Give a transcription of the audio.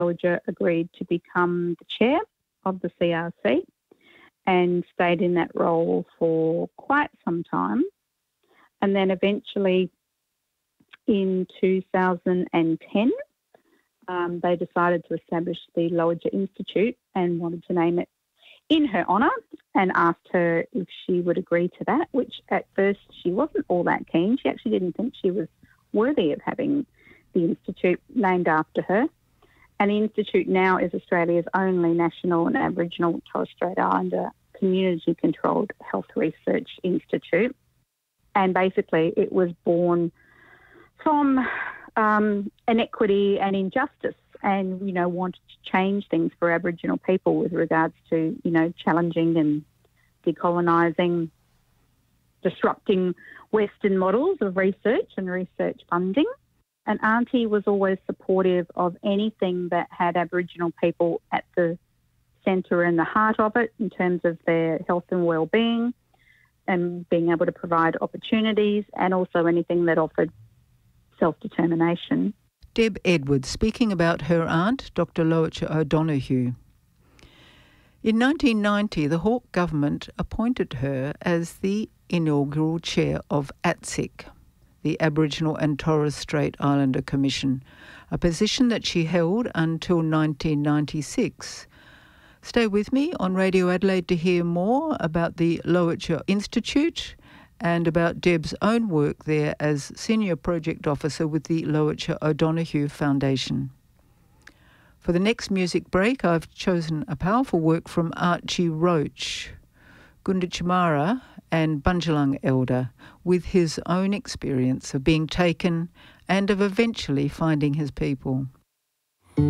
Lowitja agreed to become the chair of the CRC and stayed in that role for quite some time. And then eventually in 2010, they decided to establish the Lowitja Institute and wanted to name it in her honour, and asked her if she would agree to that, which at first she wasn't all that keen. She actually didn't think she was worthy of having the Institute named after her. And the Institute now is Australia's only national and Aboriginal and Torres Strait Islander community-controlled health research institute. And basically it was born from inequity and injustice, and, wanted to change things for Aboriginal people with regards to, challenging and decolonising, disrupting Western models of research and research funding. And Auntie was always supportive of anything that had Aboriginal people at the centre and the heart of it in terms of their health and well-being and being able to provide opportunities, and also anything that offered self-determination. Deb Edwards speaking about her aunt, Dr. Lowitja O'Donoghue. In 1990, the Hawke government appointed her as the inaugural chair of ATSIC, the Aboriginal and Torres Strait Islander Commission, a position that she held until 1996. Stay with me on Radio Adelaide to hear more about the Lowitja Institute and about Deb's own work there as Senior Project Officer with the Lowitja O'Donoghue Foundation. For the next music break, I've chosen a powerful work from Archie Roach, Gunditjmara and Bundjalung elder, with his own experience of being taken and of eventually finding his people.